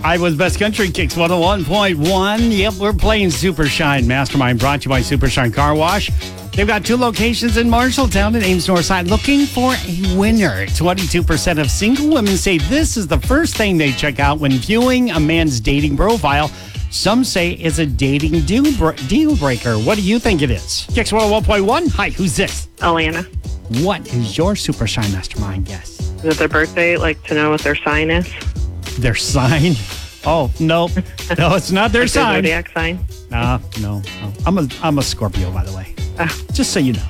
I was Best Country Kicks 101.1. Yep, we're playing Super Shine Mastermind, brought to you by Super Shine Car Wash. They've got 2 locations in Marshalltown and Ames Northside. Looking for a winner. 22% of single women say this is the first thing they check out when viewing a man's dating profile. Some say it's a dating deal breaker. What do you think it is? Kicks 101.1. Hi, who's this? Alana. What is your Super Shine Mastermind guess? Is it their birthday? Like to know what their sign is? Their sign? Oh, no. No, it's not their Like their sign. zodiac sign? No. I'm a Scorpio, by the way. Ah. Just so you know.